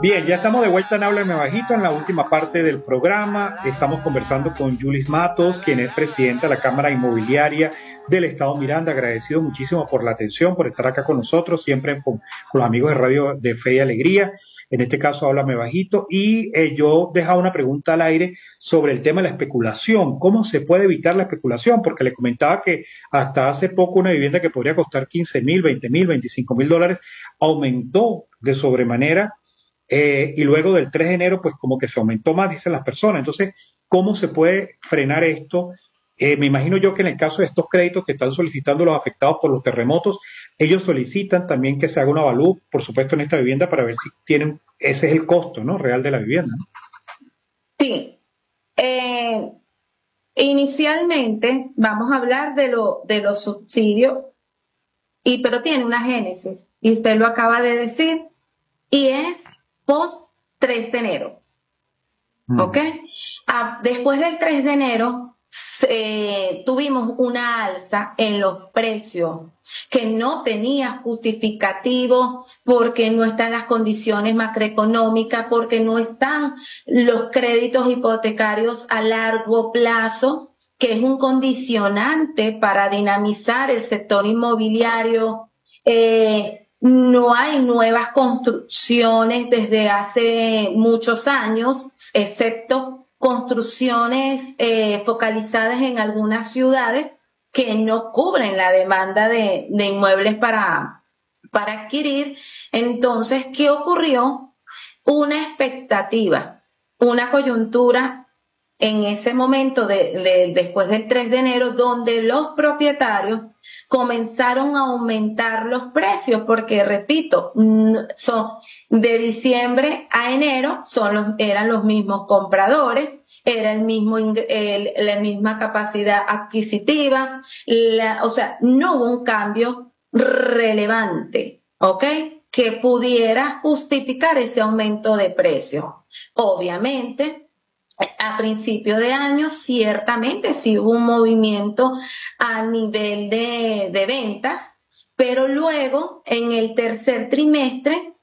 Bien, ya estamos de vuelta en Háblame Bajito en la última parte del programa. Estamos conversando con Yulis Matos, quien es presidenta de la Cámara Inmobiliaria del Estado Miranda. Agradecido muchísimo por la atención, por estar acá con nosotros, siempre con los amigos de Radio de Fe y Alegría. En este caso, Háblame Bajito. Y yo dejaba una pregunta al aire sobre el tema de la especulación. ¿Cómo se puede evitar la especulación? Porque le comentaba que hasta hace poco una vivienda que podría costar 15.000, 20.000, 25.000 dólares aumentó de sobremanera, y luego del 3 de enero, pues como que se aumentó más, dicen las personas. Entonces, ¿cómo se puede frenar esto? Me imagino yo que en el caso de estos créditos que están solicitando los afectados por los terremotos, ellos solicitan también que se haga un avalúo, por supuesto, en esta vivienda para ver si tienen, ese es el costo, ¿no?, real de la vivienda, ¿no? Sí. Inicialmente vamos a hablar de los subsidios, pero tiene una génesis, y usted lo acaba de decir, y es post 3 de enero. ¿Ok? Después del 3 de enero tuvimos una alza en los precios que no tenía justificativo porque no están las condiciones macroeconómicas, porque no están los créditos hipotecarios a largo plazo, que es un condicionante para dinamizar el sector inmobiliario. No hay nuevas construcciones desde hace muchos años, excepto construcciones focalizadas en algunas ciudades que no cubren la demanda de inmuebles para adquirir. Entonces, ¿qué ocurrió? Una expectativa, una coyuntura en ese momento después del 3 de enero, donde los propietarios comenzaron a aumentar los precios, porque repito, son de diciembre a enero eran los mismos compradores, era la misma capacidad adquisitiva, o sea, no hubo un cambio relevante, ¿ok?, que pudiera justificar ese aumento de precios. Obviamente, a principio de año, ciertamente sí hubo un movimiento a nivel de ventas, pero luego, en el tercer trimestre,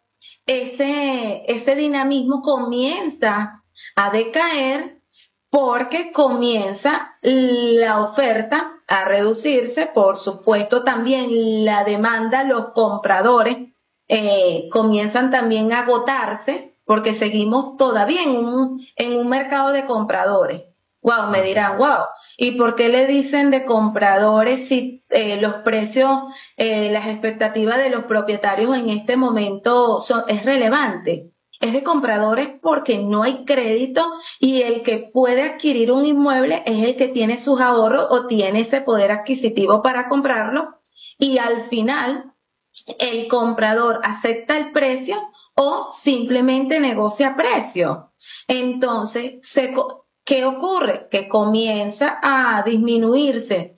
ese dinamismo comienza a decaer porque comienza la oferta a reducirse, por supuesto también la demanda, los compradores comienzan también a agotarse, porque seguimos todavía en un mercado de compradores. Wow, me dirán, wow, ¿y por qué le dicen de compradores si los precios, las expectativas de los propietarios en este momento es relevante? Es de compradores porque no hay crédito, y el que puede adquirir un inmueble es el que tiene sus ahorros o tiene ese poder adquisitivo para comprarlo, y al final el comprador acepta el precio o simplemente negocia precio. Entonces, ¿qué ocurre? Que comienza a disminuirse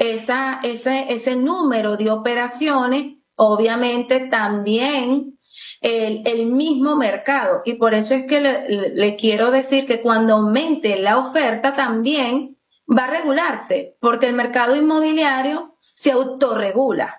ese número de operaciones, obviamente también el mismo mercado. Y por eso es que le quiero decir que cuando aumente la oferta también va a regularse, porque el mercado inmobiliario se autorregula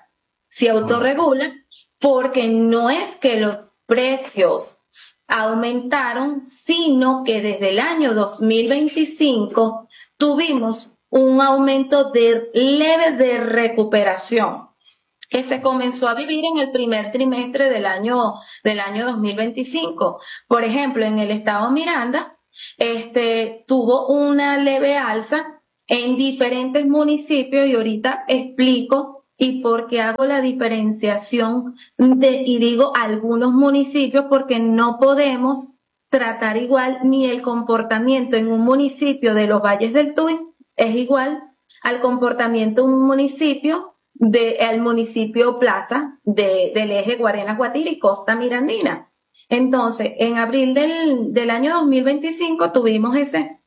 porque no es que los precios aumentaron, sino que desde el año 2025 tuvimos un aumento leve de recuperación que se comenzó a vivir en el primer trimestre del año 2025. Por ejemplo, en el estado Miranda, tuvo una leve alza en diferentes municipios, y ahorita explico y por qué hago la diferenciación y digo algunos municipios, porque no podemos tratar igual, ni el comportamiento en un municipio de los Valles del Tuy es igual al comportamiento de un municipio al municipio Plaza del eje Guarenas-Guatire y Costa Mirandina. Entonces, en abril del año 2025 tuvimos esa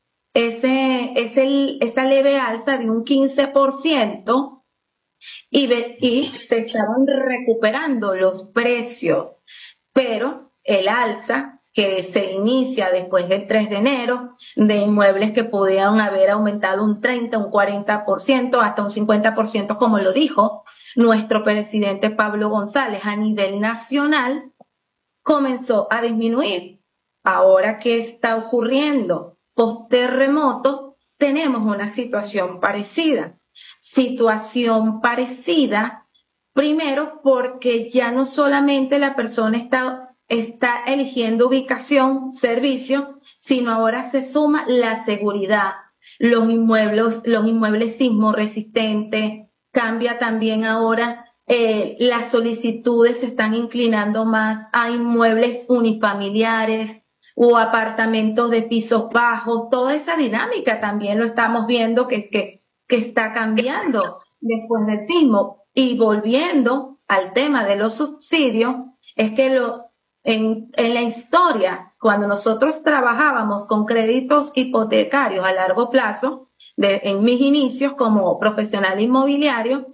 leve alza de un 15%, y se estaban recuperando los precios, pero el alza que se inicia después del 3 de enero, de inmuebles que podían haber aumentado un 30, un 40%, hasta un 50%, como lo dijo nuestro presidente Pablo González a nivel nacional, comenzó a disminuir. Ahora, ¿qué está ocurriendo? Post terremoto tenemos una situación parecida. Situación parecida, primero porque ya no solamente la persona está eligiendo ubicación, servicio, sino ahora se suma la seguridad, los inmuebles sismo resistentes, cambia también ahora las solicitudes se están inclinando más a inmuebles unifamiliares o apartamentos de pisos bajos. Toda esa dinámica también lo estamos viendo que está cambiando después del sismo. Y volviendo al tema de los subsidios, es que en la historia, cuando nosotros trabajábamos con créditos hipotecarios a largo plazo, en mis inicios como profesional inmobiliario,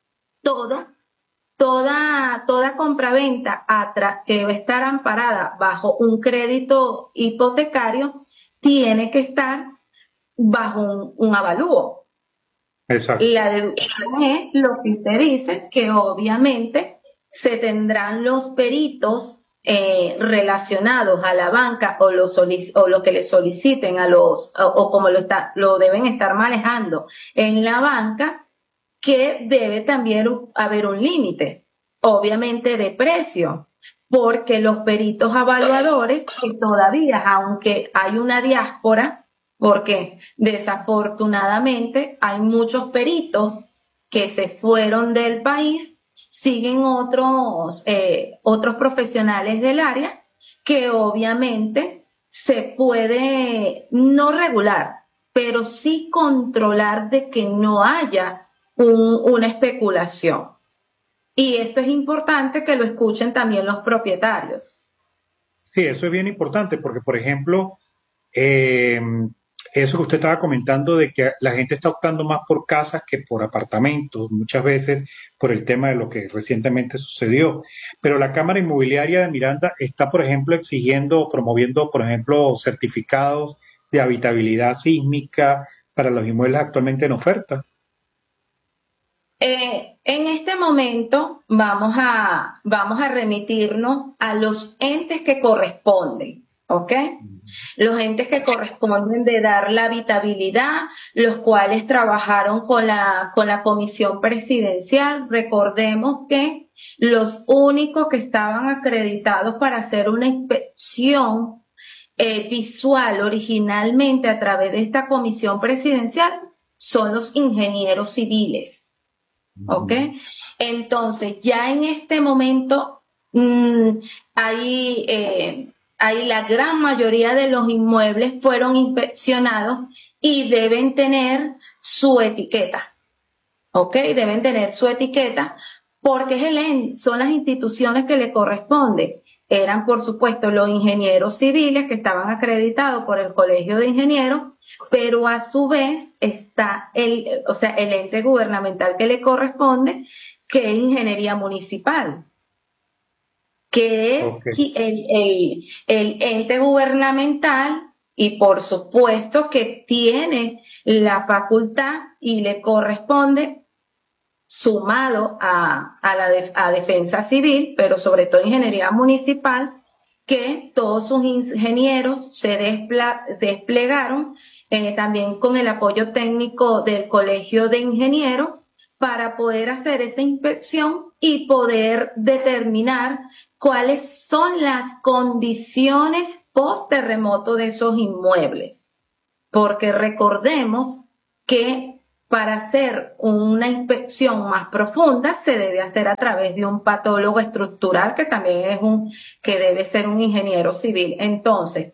toda compraventa que va a estar amparada bajo un crédito hipotecario tiene que estar bajo un avalúo. Exacto. La deducción es lo que usted dice, que obviamente se tendrán los peritos relacionados a la banca o lo que le soliciten o como lo deben estar manejando en la banca, que debe también haber un límite, obviamente de precio, porque los peritos evaluadores, que todavía, aunque hay una diáspora, porque desafortunadamente hay muchos peritos que se fueron del país, siguen otros profesionales del área que obviamente se puede no regular, pero sí controlar de que no haya una especulación. Y esto es importante que lo escuchen también los propietarios. Sí, eso es bien importante porque, por ejemplo, eh, eso que usted estaba comentando de que la gente está optando más por casas que por apartamentos, muchas veces por el tema de lo que recientemente sucedió. Pero la Cámara Inmobiliaria de Miranda está, por ejemplo, exigiendo, promoviendo, por ejemplo, certificados de habitabilidad sísmica para los inmuebles actualmente en oferta. En este momento vamos a remitirnos a los entes que corresponden, ¿ok? Los entes que corresponden de dar la habitabilidad, los cuales trabajaron con la comisión presidencial. Recordemos que los únicos que estaban acreditados para hacer una inspección visual originalmente a través de esta comisión presidencial son los ingenieros civiles. ¿Ok? Entonces, ya en este momento hay la gran mayoría de los inmuebles fueron inspeccionados y deben tener su etiqueta. ¿Ok? Deben tener su etiqueta porque son las instituciones que le corresponden. Eran, por supuesto, los ingenieros civiles que estaban acreditados por el Colegio de Ingenieros, pero a su vez está el ente gubernamental que le corresponde, que es Ingeniería Municipal, que es Okay. el ente gubernamental y por supuesto que tiene la facultad y le corresponde sumado a defensa civil, pero sobre todo ingeniería municipal, que todos sus ingenieros se desplegaron también con el apoyo técnico del Colegio de Ingenieros para poder hacer esa inspección y poder determinar cuáles son las condiciones post terremoto de esos inmuebles. Porque recordemos que para hacer una inspección más profunda se debe hacer a través de un patólogo estructural que también que debe ser un ingeniero civil. Entonces,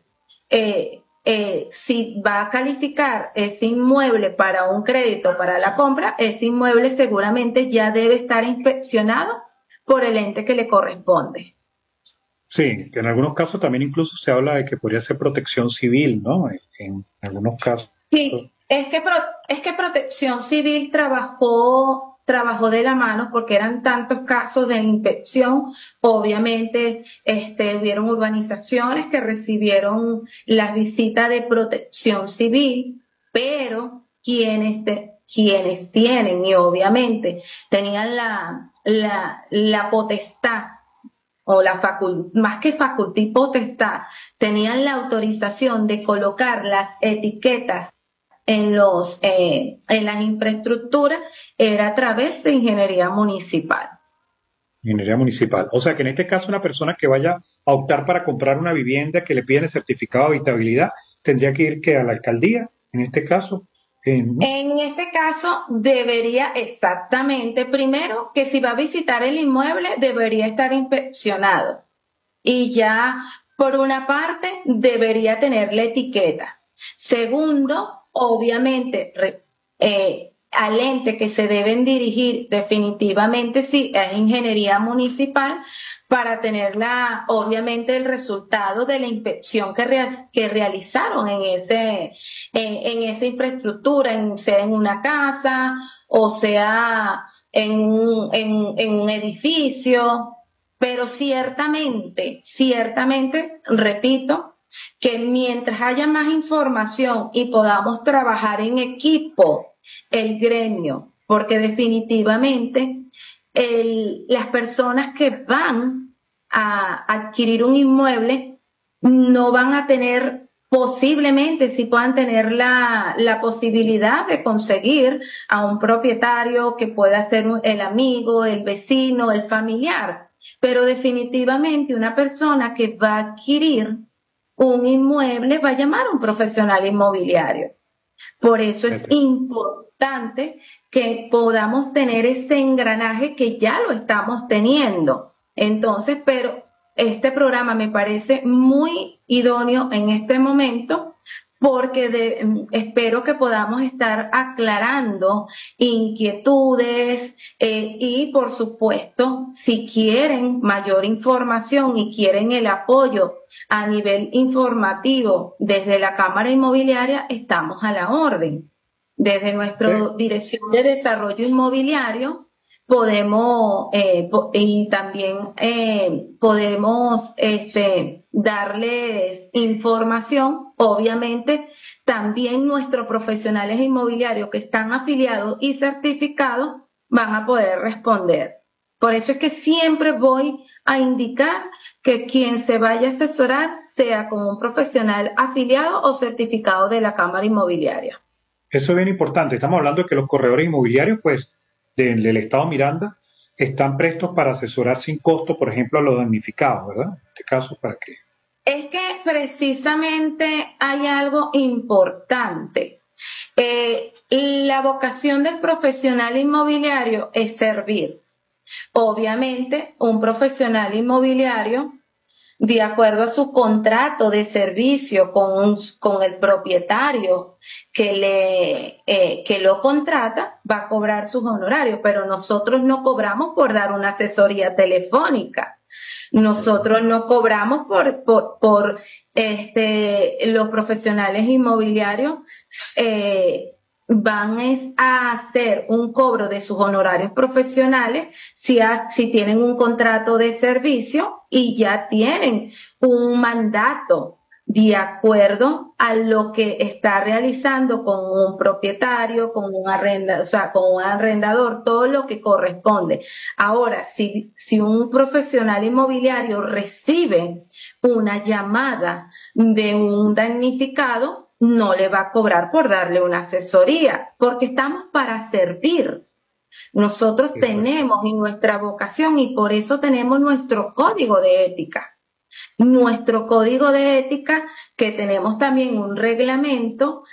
si va a calificar ese inmueble para un crédito para la compra, ese inmueble seguramente ya debe estar inspeccionado por el ente que le corresponde. Sí, que en algunos casos también incluso se habla de que podría ser protección civil, ¿no? En algunos casos. Sí, es que Protección Civil trabajó de la mano porque eran tantos casos de inspección. Obviamente, hubieron urbanizaciones que recibieron las visitas de Protección Civil, pero quienes tienen y obviamente tenían la potestad o más que facultad y potestad, tenían la autorización de colocar las etiquetas en las infraestructuras, era a través de ingeniería municipal. Ingeniería municipal. O sea que en este caso una persona que vaya a optar para comprar una vivienda que le piden el certificado de habitabilidad, tendría que ir que a la alcaldía, en este caso. En este caso debería exactamente, primero que si va a visitar el inmueble debería estar inspeccionado y ya por una parte debería tener la etiqueta. Segundo, obviamente al ente que se deben dirigir definitivamente si es ingeniería municipal para tener obviamente el resultado de la inspección que realizaron en esa infraestructura, sea en una casa o sea en un edificio, pero ciertamente, repito, que mientras haya más información y podamos trabajar en equipo, el gremio, porque definitivamente las personas que van a adquirir un inmueble no van a tener, posiblemente sí puedan tener la posibilidad de conseguir a un propietario que pueda ser el amigo, el vecino, el familiar, pero definitivamente una persona que va a adquirir un inmueble va a llamar a un profesional inmobiliario. Por eso es importante que podamos tener ese engranaje que ya lo estamos teniendo. Entonces, pero este programa me parece muy idóneo en este momento porque espero que podamos estar aclarando inquietudes y, por supuesto, si quieren mayor información y quieren el apoyo a nivel informativo desde la Cámara Inmobiliaria, estamos a la orden. Desde nuestra Dirección de Desarrollo Inmobiliario podemos y también podemos darles información. Obviamente, también nuestros profesionales inmobiliarios que están afiliados y certificados van a poder responder. Por eso es que siempre voy a indicar que quien se vaya a asesorar sea como un profesional afiliado o certificado de la Cámara Inmobiliaria. Eso es bien importante. Estamos hablando de que los corredores inmobiliarios, pues, del Estado Miranda, están prestos para asesorar sin costo, por ejemplo, a los damnificados, ¿verdad? En este caso, ¿para qué? Es que precisamente hay algo importante. La vocación del profesional inmobiliario es servir. Obviamente, un profesional inmobiliario, de acuerdo a su contrato de servicio con el propietario que lo contrata, va a cobrar sus honorarios, pero nosotros no cobramos por dar una asesoría telefónica. Nosotros no cobramos por los profesionales inmobiliarios van a hacer un cobro de sus honorarios profesionales si tienen un contrato de servicio y ya tienen un mandato de acuerdo a lo que está realizando con un propietario, con un arrendador, todo lo que corresponde. Ahora, si un profesional inmobiliario recibe una llamada de un damnificado, no le va a cobrar por darle una asesoría, porque estamos para servir. Nosotros tenemos en nuestra vocación y por eso tenemos nuestro código de ética. Nuestro código de ética, que tenemos también un reglamento,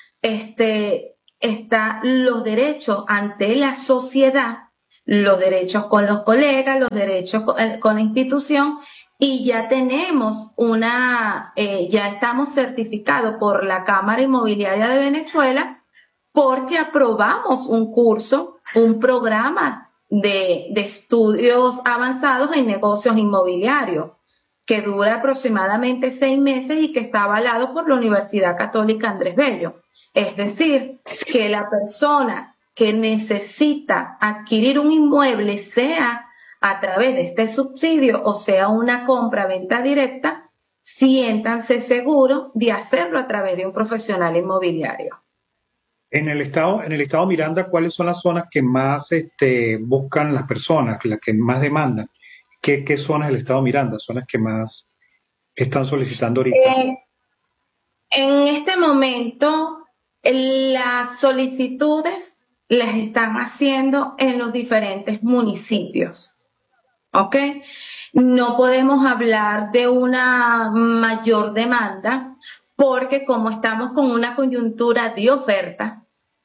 está los derechos ante la sociedad, los derechos con los colegas, los derechos con la institución, y ya tenemos ya estamos certificados por la Cámara Inmobiliaria de Venezuela porque aprobamos un curso, un programa de estudios avanzados en negocios inmobiliarios que dura aproximadamente 6 meses y que está avalado por la Universidad Católica Andrés Bello. Es decir, que la persona que necesita adquirir un inmueble, sea a través de este subsidio o sea una compra-venta directa, siéntanse seguros de hacerlo a través de un profesional inmobiliario. En el estado Miranda, ¿cuáles son las zonas que más buscan las personas, las que más demandan? ¿Qué zonas del estado Miranda son las que más están solicitando ahorita? En este momento, las solicitudes las están haciendo en los diferentes municipios, ¿ok? No podemos hablar de una mayor demanda porque como estamos con una coyuntura de oferta,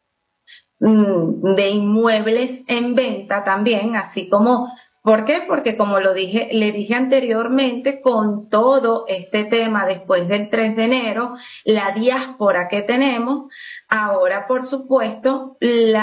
de inmuebles en venta también, así como, ¿por qué? Porque como le dije anteriormente, con todo este tema después del 3 de enero, la diáspora que tenemos, ahora por supuesto,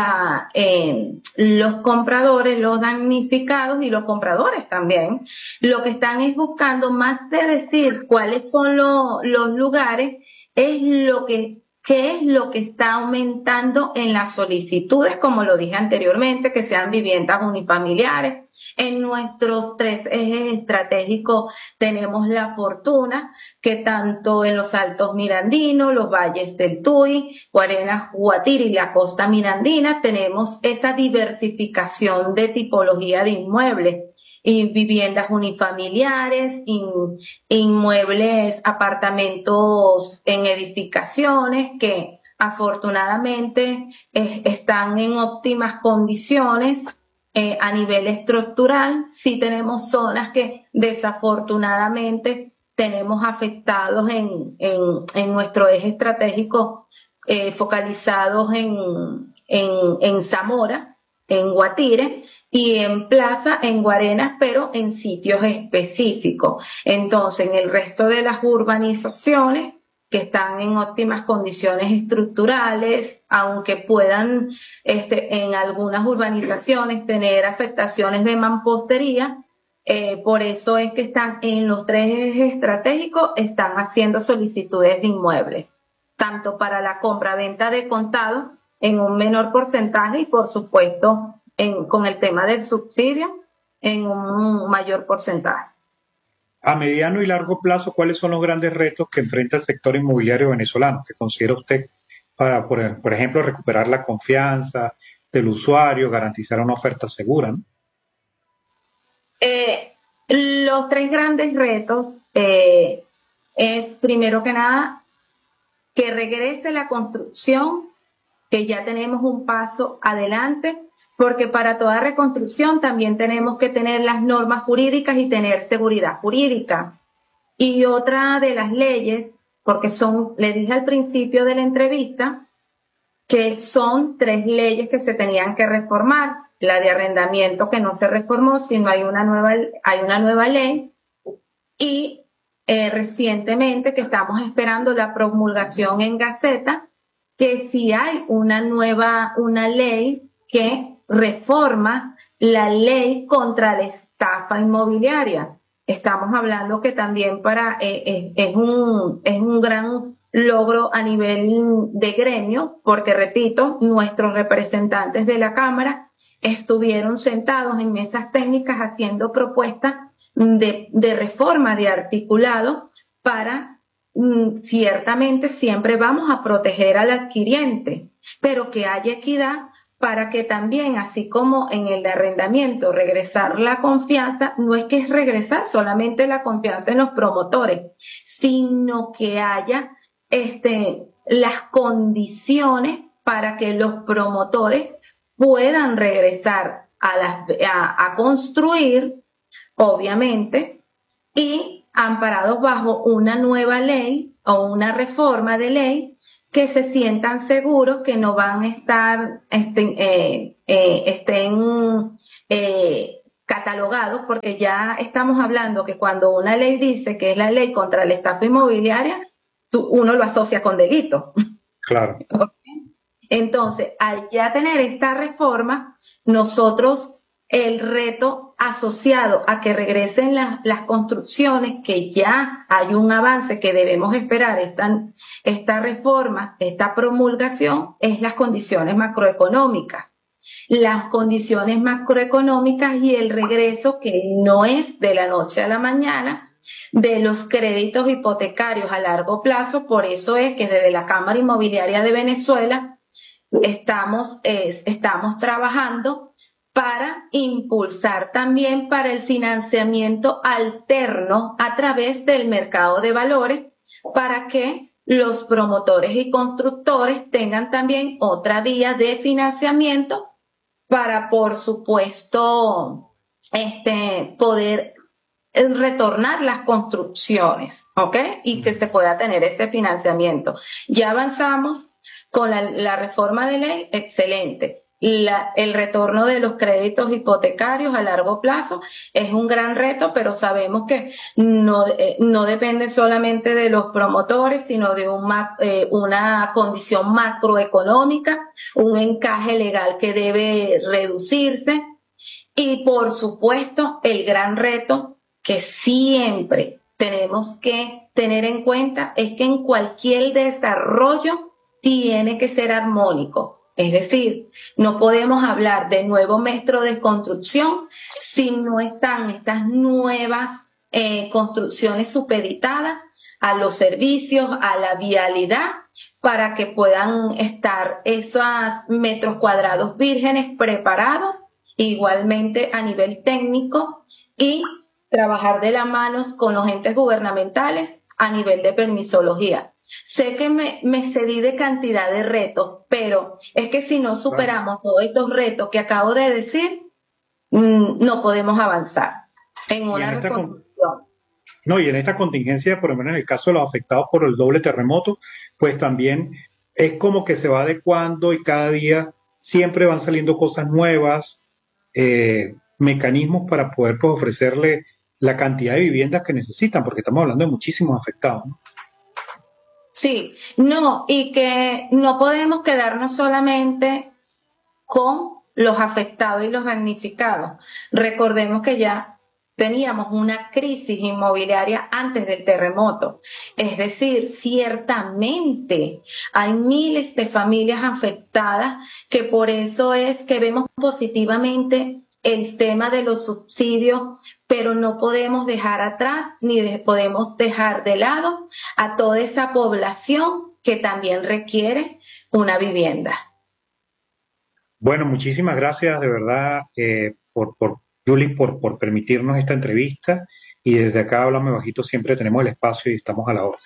los compradores, los damnificados y los compradores también, lo que están es buscando más de decir cuáles son los lugares, es lo que ¿qué es lo que está aumentando en las solicitudes? Como lo dije anteriormente, que sean viviendas unifamiliares. En nuestros 3 ejes estratégicos tenemos la fortuna que tanto en los Altos Mirandinos, los Valles del Tuy, Guarenas, Guatire y la Costa Mirandina tenemos esa diversificación de tipología de inmuebles y viviendas unifamiliares, inmuebles, apartamentos en edificaciones que afortunadamente están en óptimas condiciones a nivel estructural. Sí tenemos zonas que desafortunadamente tenemos afectados en nuestro eje estratégico focalizados en Zamora, en Guatire, y en Plaza, en Guarenas, pero en sitios específicos. Entonces, en el resto de las urbanizaciones que están en óptimas condiciones estructurales, aunque puedan en algunas urbanizaciones tener afectaciones de mampostería, por eso es que están en los 3 ejes estratégicos, están haciendo solicitudes de inmuebles, tanto para la compra-venta de contado en un menor porcentaje y, por supuesto, con el tema del subsidio en un mayor porcentaje. A mediano y largo plazo, ¿cuáles son los grandes retos que enfrenta el sector inmobiliario venezolano? ¿Que considera usted para, por ejemplo, recuperar la confianza del usuario, garantizar una oferta segura, ¿no? Los 3 grandes retos es, primero que nada, que regrese la construcción, que ya tenemos un paso adelante, porque para toda reconstrucción también tenemos que tener las normas jurídicas y tener seguridad jurídica. Y otra de las leyes, porque le dije al principio de la entrevista, que son 3 leyes que se tenían que reformar. La de arrendamiento que no se reformó, sino hay una nueva ley. Y recientemente que estamos esperando la promulgación en Gaceta, que si hay una ley que reforma la ley contra la estafa inmobiliaria. Estamos hablando que también es un gran logro a nivel de gremio, porque repito, nuestros representantes de la Cámara estuvieron sentados en mesas técnicas haciendo propuestas de reforma de articulado para ciertamente siempre vamos a proteger al adquiriente, pero que haya equidad para que también, así como en el de arrendamiento, regresar la confianza, no es que es regresar solamente la confianza en los promotores, sino que haya las condiciones para que los promotores puedan regresar a construir, obviamente, y amparados bajo una nueva ley o una reforma de ley, que se sientan seguros que no van a estar, estén catalogados, porque ya estamos hablando que cuando una ley dice que es la ley contra la estafa inmobiliaria, uno lo asocia con delito. Claro. Entonces, al ya tener esta reforma, nosotros el reto asociado a que regresen las construcciones, que ya hay un avance que debemos esperar, esta reforma, esta promulgación, es las condiciones macroeconómicas. Las condiciones macroeconómicas y el regreso, que no es de la noche a la mañana, de los créditos hipotecarios a largo plazo. Por eso es que desde la Cámara Inmobiliaria de Venezuela estamos trabajando para impulsar también para el financiamiento alterno a través del mercado de valores, para que los promotores y constructores tengan también otra vía de financiamiento para, por supuesto, poder retornar las construcciones, ¿ok? Y que se pueda tener ese financiamiento. Ya avanzamos con la reforma de ley, excelente. El retorno de los créditos hipotecarios a largo plazo es un gran reto, pero sabemos que no depende solamente de los promotores, sino de una condición macroeconómica, un encaje legal que debe reducirse y, por supuesto, el gran reto que siempre tenemos que tener en cuenta es que en cualquier desarrollo tiene que ser armónico. Es decir, no podemos hablar de nuevo metro de construcción si no están estas nuevas construcciones supeditadas a los servicios, a la vialidad, para que puedan estar esos metros cuadrados vírgenes preparados, igualmente a nivel técnico, y trabajar de la mano con los entes gubernamentales a nivel de permisología. Sé que me cedí de cantidad de retos, pero es que si no superamos todos estos retos que acabo de decir, no podemos avanzar en una reconstrucción. No, y en esta contingencia, por lo menos en el caso de los afectados por el doble terremoto, pues también es como que se va adecuando y cada día siempre van saliendo cosas nuevas, mecanismos para poder pues, ofrecerle la cantidad de viviendas que necesitan, porque estamos hablando de muchísimos afectados, ¿no? Sí, no, y que no podemos quedarnos solamente con los afectados y los damnificados. Recordemos que ya teníamos una crisis inmobiliaria antes del terremoto. Es decir, ciertamente hay miles de familias afectadas, que por eso es que vemos positivamente el tema de los subsidios, pero no podemos dejar atrás ni podemos dejar de lado a toda esa población que también requiere una vivienda. Bueno, muchísimas gracias de verdad Julie, por permitirnos esta entrevista, y desde acá Háblame Bajito siempre tenemos el espacio y estamos a la orden.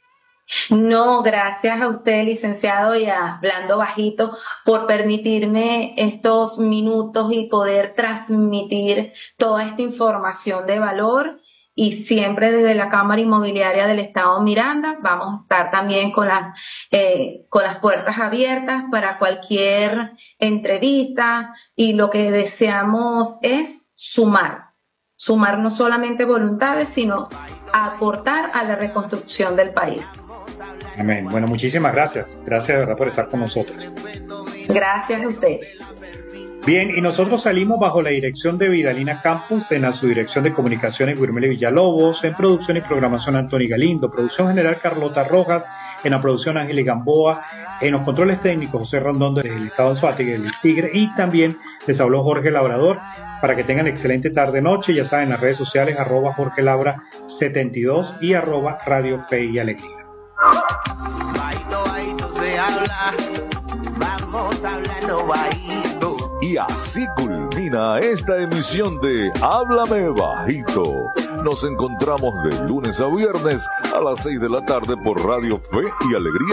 No, gracias a usted, licenciado, y a Hablando Bajito por permitirme estos minutos y poder transmitir toda esta información de valor. Y siempre desde la Cámara Inmobiliaria del Estado Miranda vamos a estar también con las puertas abiertas para cualquier entrevista, y lo que deseamos es sumar no solamente voluntades, sino aportar a la reconstrucción del país. Amén. Bueno, muchísimas gracias. Gracias de verdad por estar con nosotros. Gracias a usted. Bien, y nosotros salimos bajo la dirección de Vidalina Campos, en la subdirección de comunicaciones Guirmele Villalobos, en producción y programación Anthony Galindo, producción general Carlota Rojas, en la producción Ángeles Gamboa, en los controles técnicos José Rondón desde el estado de Anzoátegui, del Tigre, y también les habló Jorge Labrador. Para que tengan excelente tarde-noche, ya saben, las redes sociales @Jorge Labra 72 y @Radio Fe y Alegría. Bajito, bajito se habla, vamos hablando bajito. Y así culmina esta emisión de Háblame Bajito. Nos encontramos de lunes a viernes a las 6 de la tarde por Radio Fe y Alegría.